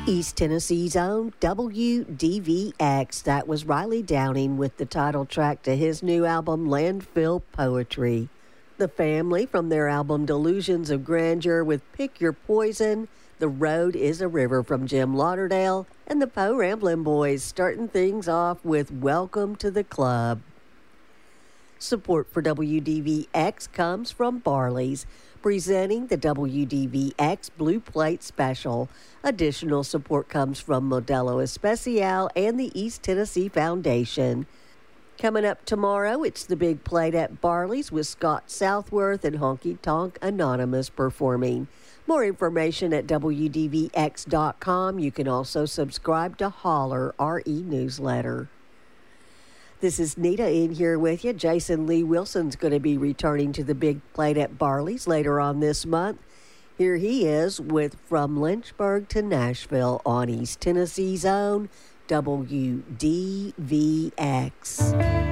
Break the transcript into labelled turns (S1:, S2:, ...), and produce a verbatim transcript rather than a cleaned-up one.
S1: East Tennessee's own W D V X. That was Riley Downing with the title track to his new album, Landfill Poetry. The Family from their album Delusions of Grandeur with Pick Your Poison, The Road is a River from Jim Lauderdale, and the Poe Ramblin' Boys starting things off with Welcome to the Club. Support for W D V X comes from Barley's, presenting the W D V X Blue Plate Special. Additional support comes from Modelo Especial and the East Tennessee Foundation. Coming up tomorrow, it's the Big Plate at Barley's with Scott Southworth and Honky Tonk Anonymous performing. More information at W D V X dot com. You can also subscribe to Holler, our e-newsletter. This is Nita in here with you. Jason Lee Wilson's going to be returning to the Big Plate at Barley's later on this month. Here he is with From Lynchburg to Nashville on East Tennessee's own W D V X.